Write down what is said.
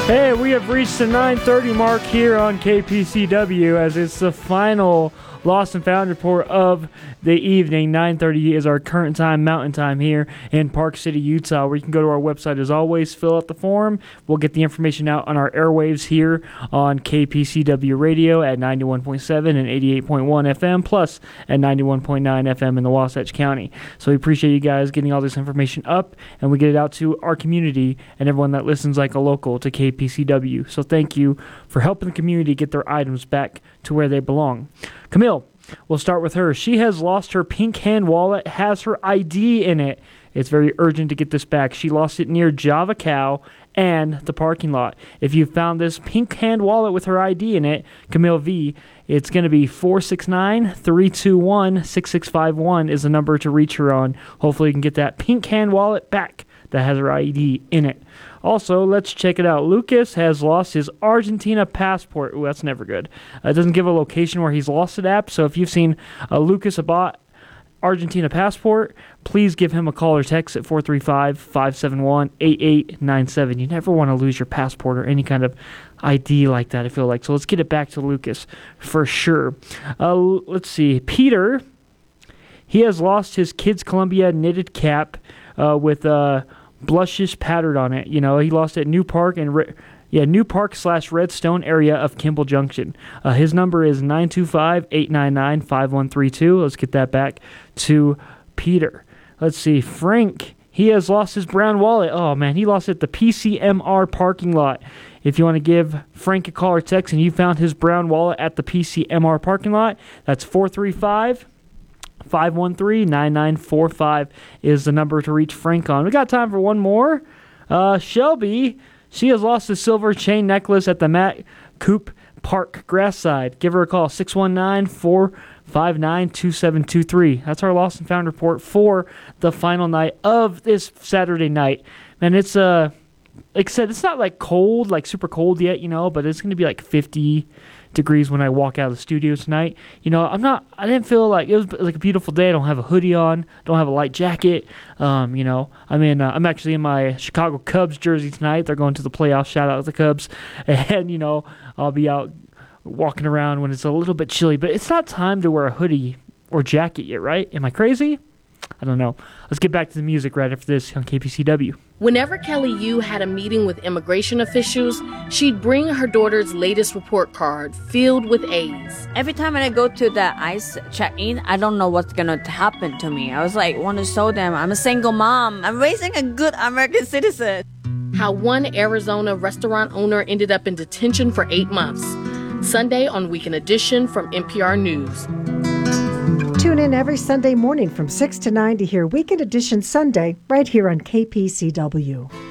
Hey, we have reached the 9:30 mark here on KPCW as it's the final Lost and Found report of the evening. 9:30 is our current time, Mountain Time here in Park City, Utah, where you can go to our website as always, fill out the form. We'll get the information out on our airwaves here on KPCW Radio at 91.7 and 88.1 FM, plus at 91.9 FM in the Wasatch County. So we appreciate you guys getting all this information up, and we get it out to our community and everyone that listens like a local to KPCW. So thank you for helping the community get their items back to where they belong. Camille, we'll start with her. She has lost her pink hand wallet, has her ID in it. It's very urgent to get this back. She lost it near Java Cow and the parking lot. If you found this pink hand wallet with her ID in it, Camille V, it's going to be 469-321-6651 is the number to reach her on. Hopefully you can get that pink hand wallet back that has her ID in it. Also, let's check it out. Lucas has lost his Argentina passport. Ooh, that's never good. It doesn't give a location where he's lost it at. So if you've seen Lucas Abad Argentina passport, please give him a call or text at 435-571-8897. You never want to lose your passport or any kind of ID like that, I feel like. So let's get it back to Lucas for sure. Let's see. Peter, he has lost his Kids Columbia knitted cap with blushes patterned on it. You know, he lost it at New Park and New Park/Redstone area of Kimball Junction. His number is 925-899-5132. Let's get that back to Peter. Let's see. Frank, he has lost his brown wallet. Oh, man, he lost it at the PCMR parking lot. If you want to give Frank a call or text and you found his brown wallet at the PCMR parking lot, that's 435-513-9945 is the number to reach Frank on. We got time for one more. Shelby, she has lost a silver chain necklace at the Matt Coop Park Grasside. Give her a call, 619-459-2723. That's our lost and found report for the final night of this Saturday night. And it's, like I said, it's not like cold, like super cold yet, you know, but it's going to be like 50 degrees when I walk out of the studio tonight. You know, I didn't feel like it was like a beautiful day. I don't have a hoodie on, don't have a light jacket. You know, I'm actually in my Chicago Cubs jersey tonight. They're going to the playoffs. Shout out to the Cubs. And, you know, I'll be out walking around when it's a little bit chilly, but it's not time to wear a hoodie or jacket yet, right? Am I crazy? I don't know. Let's get back to the music right after this on KPCW. Whenever Kelly Yu had a meeting with immigration officials, she'd bring her daughter's latest report card filled with A's. Every time I go to the ICE check-in, I don't know what's going to happen to me. I was like, want to show them I'm a single mom. I'm raising a good American citizen. How one Arizona restaurant owner ended up in detention for 8 months. Sunday on Weekend Edition from NPR News. Tune in every Sunday morning from 6 to 9 to hear Weekend Edition Sunday right here on KPCW.